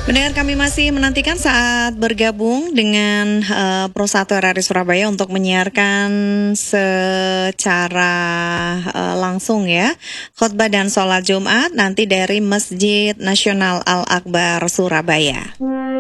Pendengar, kami masih menantikan saat bergabung dengan Pro1 RRI Surabaya untuk menyiarkan secara langsung ya khotbah dan sholat Jumat nanti dari Masjid Nasional Al-Akbar Surabaya.